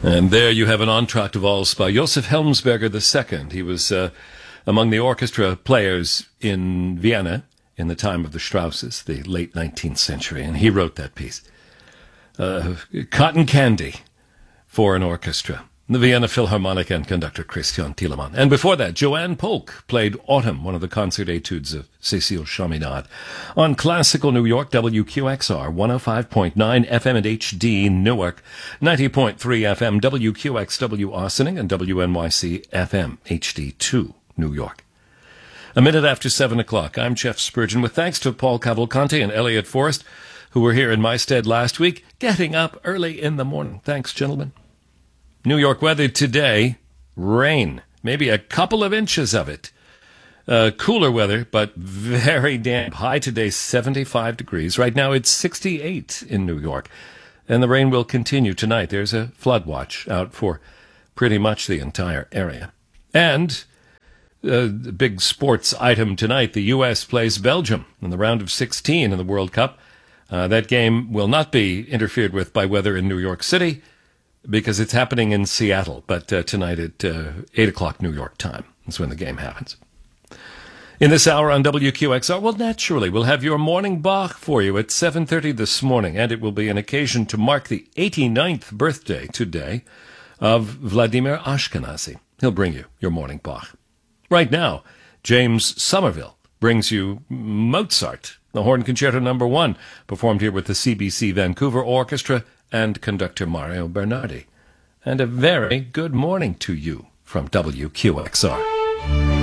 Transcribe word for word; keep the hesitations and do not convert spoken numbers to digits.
And there you have an entr'acte valse by Josef Helmsberger the Second. He was uh, among the orchestra players in Vienna in the time of the Strausses, the late nineteenth century, and he wrote that piece. Uh, Cotton Candy for an orchestra. The Vienna Philharmonic and conductor Christian Thielemann. And before that, Joanne Polk played Autumn, one of the concert etudes of Cécile Chaminade. On Classical New York, W Q X R, one oh five point nine F M and H D Newark, ninety point three F M, W Q X W Austining, and W N Y C F M, H D two, New York. A minute after seven o'clock, I'm Jeff Spurgeon, with thanks to Paul Cavalcante and Elliot Forrest, who were here in my stead last week, getting up early in the morning. Thanks, gentlemen. New York weather today, rain, maybe a couple of inches of it. Uh, cooler weather, but very damp. High today, seventy-five degrees. Right now it's sixty-eight in New York. And the rain will continue tonight. There's a flood watch out for pretty much the entire area. And uh, the big sports item tonight, the U S plays Belgium in the round of sixteen in the World Cup. Uh, that game will not be interfered with by weather in New York City, because it's happening in Seattle, but uh, tonight at uh, eight o'clock New York time is when the game happens. In this hour on W Q X R, well, naturally, we'll have your morning Bach for you at seven thirty this morning, and it will be an occasion to mark the eighty-ninth birthday today of Vladimir Ashkenazy. He'll bring you your morning Bach. Right now, James Somerville brings you Mozart, the Horn Concerto Number One, performed here with the C B C Vancouver Orchestra and conductor Mario Bernardi. And a very good morning to you from W Q X R.